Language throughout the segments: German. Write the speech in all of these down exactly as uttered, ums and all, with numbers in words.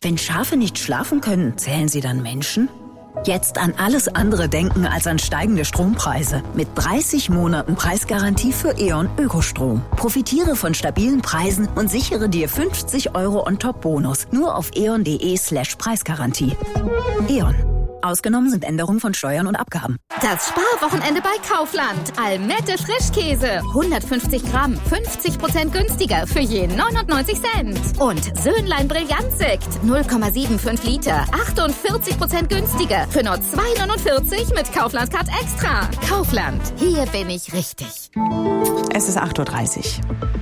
Wenn Schafe nicht schlafen können, zählen sie dann Menschen? Jetzt an alles andere denken als an steigende Strompreise. Mit dreißig Monaten Preisgarantie für E.ON Ökostrom. Profitiere von stabilen Preisen und sichere dir fünfzig Euro On-Top-Bonus. Nur auf eon.de slash Preisgarantie. E.ON. Ausgenommen sind Änderungen von Steuern und Abgaben. Das Sparwochenende bei Kaufland. Almette Frischkäse. hundertfünfzig Gramm. fünfzig Prozent günstiger für je neunundneunzig Cent. Und Söhnlein Brillantsekt. null Komma fünfundsiebzig Liter. achtundvierzig Prozent günstiger für nur zwei neunundvierzig mit Kaufland Card Extra. Kaufland. Hier bin ich richtig. Es ist acht Uhr dreißig.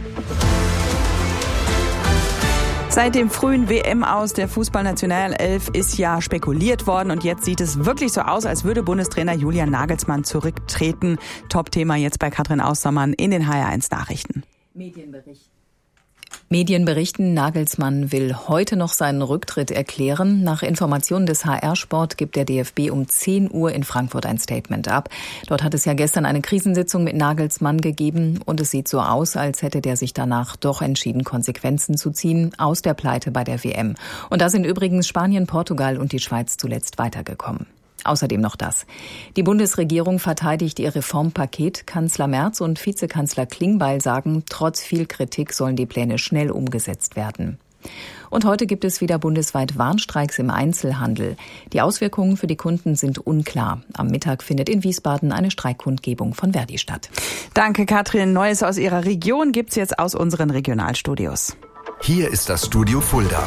Seit dem frühen W M-Aus der Fußballnationalelf ist ja spekuliert worden und jetzt sieht es wirklich so aus, als würde Bundestrainer Julian Nagelsmann zurücktreten. Top-Thema jetzt bei Katrin Austermann in den H R eins Nachrichten. Medienbericht. Medien berichten, Nagelsmann will heute noch seinen Rücktritt erklären. Nach Informationen des H R Sport gibt der D F B um zehn Uhr in Frankfurt ein Statement ab. Dort hat es ja gestern eine Krisensitzung mit Nagelsmann gegeben und es sieht so aus, als hätte der sich danach doch entschieden, Konsequenzen zu ziehen aus der Pleite bei der W M. Und da sind übrigens Spanien, Portugal und die Schweiz zuletzt weitergekommen. Außerdem noch das. Die Bundesregierung verteidigt ihr Reformpaket. Kanzler Merz und Vizekanzler Klingbeil sagen, trotz viel Kritik sollen die Pläne schnell umgesetzt werden. Und heute gibt es wieder bundesweit Warnstreiks im Einzelhandel. Die Auswirkungen für die Kunden sind unklar. Am Mittag findet in Wiesbaden eine Streikkundgebung von Verdi statt. Danke, Katrin. Neues aus Ihrer Region gibt's jetzt aus unseren Regionalstudios. Hier ist das Studio Fulda.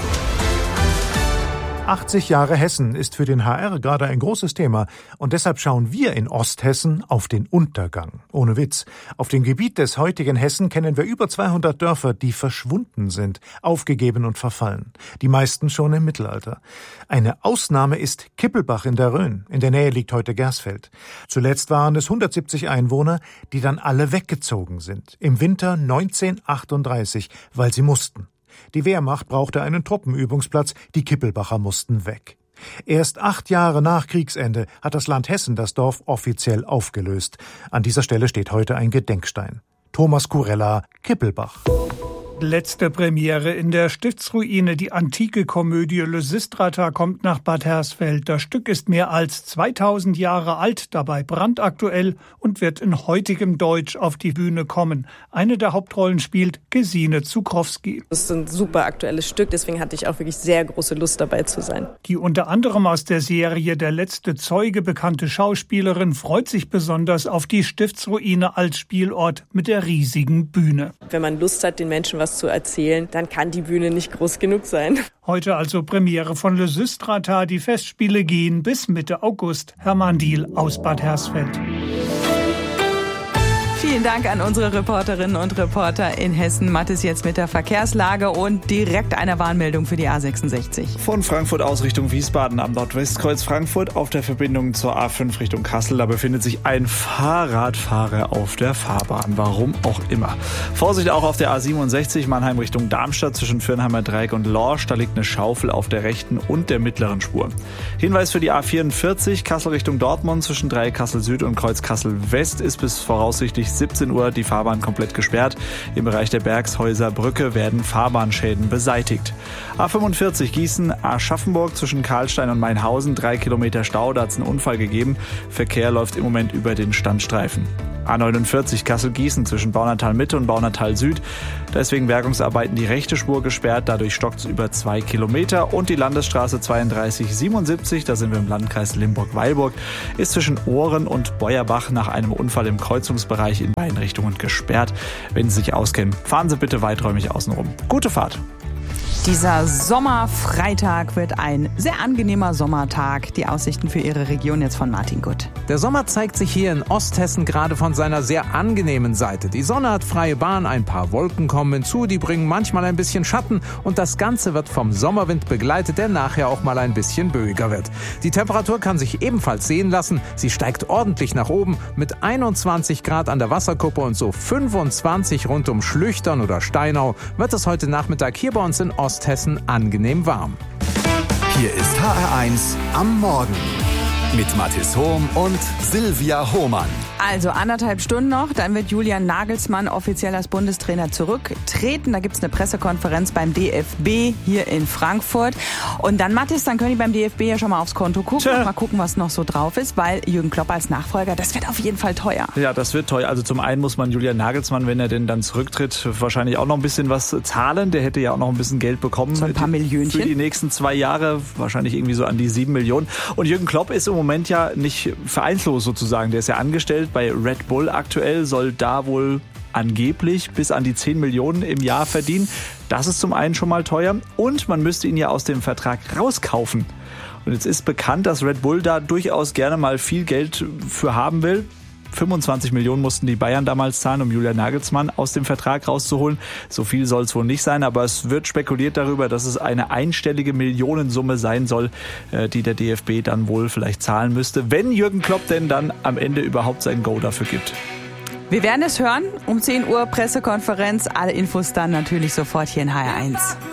achtzig Jahre Hessen ist für den H R gerade ein großes Thema und deshalb schauen wir in Osthessen auf den Untergang. Ohne Witz. Auf dem Gebiet des heutigen Hessen kennen wir über zweihundert Dörfer, die verschwunden sind, aufgegeben und verfallen. Die meisten schon im Mittelalter. Eine Ausnahme ist Kippelbach in der Rhön. In der Nähe liegt heute Gersfeld. Zuletzt waren es hundertsiebzig Einwohner, die dann alle weggezogen sind. Im Winter neunzehnhundertachtunddreißig, weil sie mussten. Die Wehrmacht brauchte einen Truppenübungsplatz, die Kippelbacher mussten weg. Erst acht Jahre nach Kriegsende hat das Land Hessen das Dorf offiziell aufgelöst. An dieser Stelle steht heute ein Gedenkstein. Thomas Kurella, Kippelbach. Letzte Premiere in der Stiftsruine. Die antike Komödie Lysistrata kommt nach Bad Hersfeld. Das Stück ist mehr als zweitausend Jahre alt, dabei brandaktuell und wird in heutigem Deutsch auf die Bühne kommen. Eine der Hauptrollen spielt Gesine Zukrowski. Das ist ein super aktuelles Stück, deswegen hatte ich auch wirklich sehr große Lust dabei zu sein. Die unter anderem aus der Serie Der letzte Zeuge bekannte Schauspielerin freut sich besonders auf die Stiftsruine als Spielort mit der riesigen Bühne. Wenn man Lust hat, den Menschen was zu erzählen, dann kann die Bühne nicht groß genug sein. Heute also Premiere von Lysistrata. Die Festspiele gehen bis Mitte August. Hermann Diehl aus Bad Hersfeld. Vielen Dank an unsere Reporterinnen und Reporter in Hessen. Mathis jetzt mit der Verkehrslage und direkt einer Warnmeldung für die A sechsundsechzig. Von Frankfurt aus Richtung Wiesbaden am Nordwestkreuz Frankfurt auf der Verbindung zur A fünf Richtung Kassel. Da befindet sich ein Fahrradfahrer auf der Fahrbahn. Warum auch immer. Vorsicht auch auf der A siebenundsechzig Mannheim Richtung Darmstadt zwischen Fürnheimer Dreieck und Lorsch. Da liegt eine Schaufel auf der rechten und der mittleren Spur. Hinweis für die A vierundvierzig Kassel Richtung Dortmund zwischen Dreieck Kassel Süd und Kreuz Kassel West ist bis voraussichtlich siebzehn Uhr die Fahrbahn komplett gesperrt. Im Bereich der Bergshäuser Brücke werden Fahrbahnschäden beseitigt. A fünfundvierzig Gießen, Aschaffenburg zwischen Karlstein und Mainhausen, drei Kilometer Stau, da hat es einen Unfall gegeben. Verkehr läuft im Moment über den Standstreifen. A neunundvierzig Kassel-Gießen zwischen Baunatal Mitte und Baunatal Süd. Deswegen Bergungsarbeiten die rechte Spur gesperrt, dadurch stockt es über zwei Kilometer. Und die Landesstraße zweiunddreißig siebenundsiebzig, da sind wir im Landkreis Limburg-Weilburg, ist zwischen Ohren und Beuerbach nach einem Unfall im Kreuzungsbereich in beiden Richtungen gesperrt. Wenn Sie sich auskennen, fahren Sie bitte weiträumig außenrum. Gute Fahrt! Dieser Sommerfreitag wird ein sehr angenehmer Sommertag. Die Aussichten für Ihre Region jetzt von Martin Gutt. Der Sommer zeigt sich hier in Osthessen gerade von seiner sehr angenehmen Seite. Die Sonne hat freie Bahn, ein paar Wolken kommen hinzu, die bringen manchmal ein bisschen Schatten und das Ganze wird vom Sommerwind begleitet, der nachher auch mal ein bisschen böiger wird. Die Temperatur kann sich ebenfalls sehen lassen. Sie steigt ordentlich nach oben mit einundzwanzig Grad an der Wasserkuppe und so fünfundzwanzig rund um Schlüchtern oder Steinau wird es heute Nachmittag hier bei uns in Osthessen angenehm warm. Hier ist H R eins am Morgen. Mit Mathis Hohm und Silvia Hohmann. Also anderthalb Stunden noch, dann wird Julian Nagelsmann offiziell als Bundestrainer zurücktreten. Da gibt's eine Pressekonferenz beim D F B hier in Frankfurt. Und dann, Mathis, dann können die beim D F B ja schon mal aufs Konto gucken. Tja. Mal gucken, was noch so drauf ist, weil Jürgen Klopp als Nachfolger, das wird auf jeden Fall teuer. Ja, das wird teuer. Also zum einen muss man Julian Nagelsmann, wenn er denn dann zurücktritt, wahrscheinlich auch noch ein bisschen was zahlen. Der hätte ja auch noch ein bisschen Geld bekommen. So ein paar Millionchen. Für die nächsten zwei Jahre, wahrscheinlich irgendwie so an die sieben Millionen. Und Jürgen Klopp ist im Moment ja nicht vereinslos sozusagen. Der ist ja angestellt bei Red Bull aktuell, soll da wohl angeblich bis an die zehn Millionen im Jahr verdienen. Das ist zum einen schon mal teuer. Und man müsste ihn ja aus dem Vertrag rauskaufen. Und jetzt ist bekannt, dass Red Bull da durchaus gerne mal viel Geld für haben will. fünfundzwanzig Millionen mussten die Bayern damals zahlen, um Julian Nagelsmann aus dem Vertrag rauszuholen. So viel soll es wohl nicht sein, aber es wird spekuliert darüber, dass es eine einstellige Millionensumme sein soll, die der D F B dann wohl vielleicht zahlen müsste, wenn Jürgen Klopp denn dann am Ende überhaupt sein Go dafür gibt. Wir werden es hören, um zehn Uhr Pressekonferenz, alle Infos dann natürlich sofort hier in H R eins.